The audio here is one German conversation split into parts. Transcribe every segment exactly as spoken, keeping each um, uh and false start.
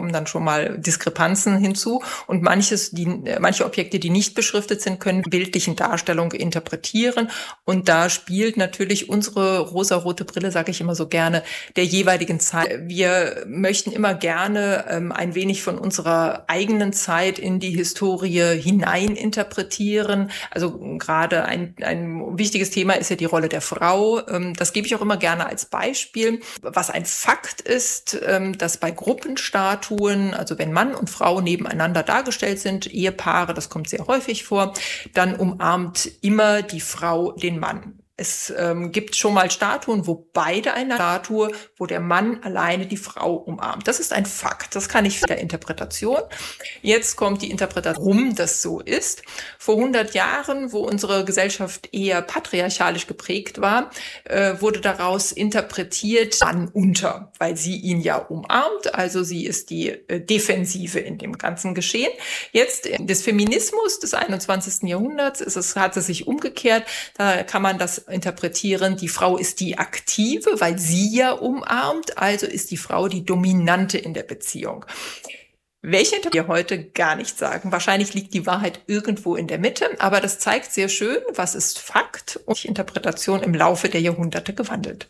kommen dann schon mal Diskrepanzen hinzu. Und manches, die, manche Objekte, die nicht beschriftet sind, können bildlichen Darstellungen interpretieren. Und da spielt natürlich unsere rosarote Brille, sage ich immer so gerne, der jeweiligen Zeit. Wir möchten immer gerne ähm, ein wenig von unserer eigenen Zeit in die Historie hinein interpretieren. Also gerade ein, ein wichtiges Thema ist ja die Rolle der Frau. Ähm, das gebe ich auch immer gerne als Beispiel. Was ein Fakt ist, ähm, dass bei Gruppenstatuen, also wenn Mann und Frau nebeneinander dargestellt sind, Ehepaare, das kommt sehr häufig vor, dann umarmt immer die Frau den Mann. Es ähm, gibt schon mal Statuen, wo beide eine Statue, wo der Mann alleine die Frau umarmt. Das ist ein Fakt. Das kann ich für der Interpretation. Jetzt kommt die Interpretation, warum das so ist. Vor hundert Jahren, wo unsere Gesellschaft eher patriarchalisch geprägt war, äh, wurde daraus interpretiert, Mann unter, weil sie ihn ja umarmt. Also sie ist die äh, Defensive in dem ganzen Geschehen. Jetzt äh, des Feminismus des einundzwanzigsten Jahrhunderts ist es, hat es sich umgekehrt. Da kann man das interpretieren, die Frau ist die Aktive, weil sie ja umarmt, also ist die Frau die Dominante in der Beziehung. Welche wir heute gar nicht sagen. Wahrscheinlich liegt die Wahrheit irgendwo in der Mitte, aber das zeigt sehr schön, was ist Fakt und die Interpretation im Laufe der Jahrhunderte gewandelt.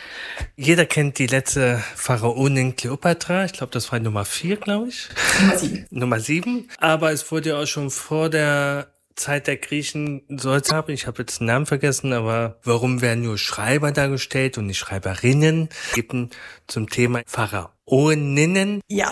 Jeder kennt die letzte Pharaonin Kleopatra. Ich glaube, das war Nummer vier, glaube ich. Nummer sieben. Nummer sieben. Aber es wurde ja auch schon vor der Zeit der Griechen sollte haben. Ich habe jetzt den Namen vergessen, aber warum werden nur Schreiber dargestellt und nicht Schreiberinnen? Eben zum Thema Pharaoninnen. Ja,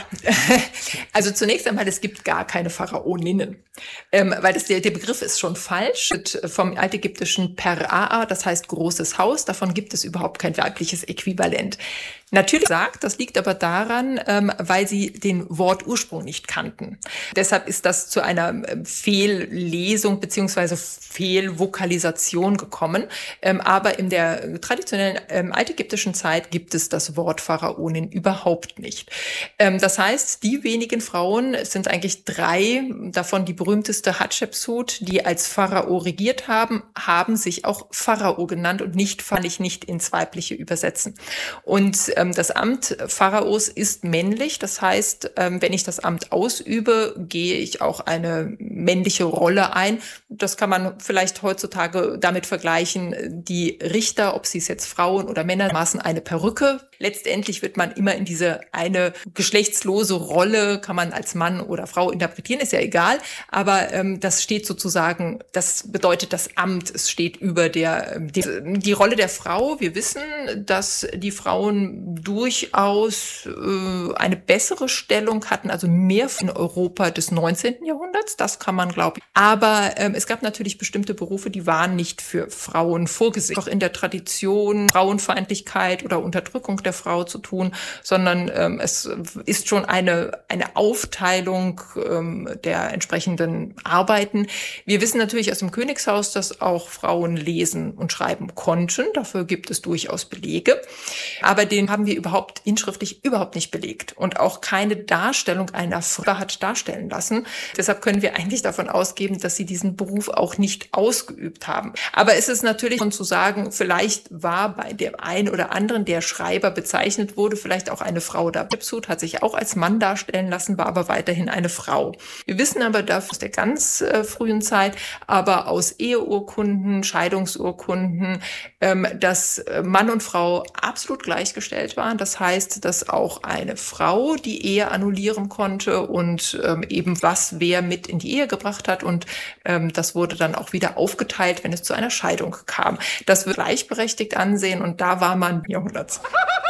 also zunächst einmal, es gibt gar keine Pharaoninnen, ähm, weil das, der, der Begriff ist schon falsch. Vom altägyptischen Per-Aa, das heißt großes Haus, davon gibt es überhaupt kein weibliches Äquivalent. Natürlich sagt, das liegt aber daran, ähm, weil sie den Wortursprung nicht kannten. Deshalb ist das zu einer ähm, Fehllesung beziehungsweise Fehlvokalisation gekommen. Ähm, aber in der traditionellen ähm, altägyptischen Zeit gibt es das Wort Pharaonin überhaupt nicht. Ähm, das heißt, die wenigen Frauen, es sind eigentlich drei, davon die berühmteste Hatschepsut, die als Pharao regiert haben, haben sich auch Pharao genannt und nicht, kann ich nicht ins Weibliche übersetzen. Und ähm, das Amt Pharaos ist männlich. Das heißt, ähm, wenn ich das Amt ausübe, gehe ich auch eine männliche Rolle ein. Das kann man vielleicht heutzutage damit vergleichen, die Richter, ob sie es jetzt Frauen oder Männer maßen, eine Perücke. Letztendlich wird man immer in diese eine geschlechtslose Rolle, kann man als Mann oder Frau interpretieren, ist ja egal. Aber ähm, das steht sozusagen, das bedeutet das Amt, es steht über der, die, die Rolle der Frau. Wir wissen, dass die Frauen durchaus äh, eine bessere Stellung hatten, also mehr in Europa des neunzehnten Jahrhunderts, das kann man glauben. Aber ähm, es gab natürlich bestimmte Berufe, die waren nicht für Frauen vorgesehen. Auch in der Tradition Frauenfeindlichkeit oder Unterdrückung der Frau zu tun, sondern ähm, es ist schon eine, eine Aufteilung ähm, der entsprechenden Arbeiten. Wir wissen natürlich aus dem Königshaus, dass auch Frauen lesen und schreiben konnten. Dafür gibt es durchaus Belege. Aber den haben wir überhaupt inschriftlich überhaupt nicht belegt und auch keine Darstellung einer Frau hat darstellen lassen. Deshalb können wir eigentlich davon ausgehen, dass sie diesen Beruf auch nicht ausgeübt haben. Aber es ist natürlich schon zu sagen, vielleicht war bei dem einen oder anderen, der Schreiber bezeichnet wurde, vielleicht auch eine Frau da. Hatschepsut hat sich auch als Mann darstellen lassen, war aber weiterhin eine Frau. Wir wissen aber dafür aus der ganz äh, frühen Zeit, aber aus Eheurkunden, Scheidungsurkunden, ähm, dass Mann und Frau absolut gleichgestellt waren. Das heißt, dass auch eine Frau die Ehe annullieren konnte und ähm, eben was wer mit in die Ehe gebracht hat. Und ähm, das wurde dann auch wieder aufgeteilt, wenn es zu einer Scheidung kam. Das wird gleichberechtigt ansehen und da war man Jahrhunderts.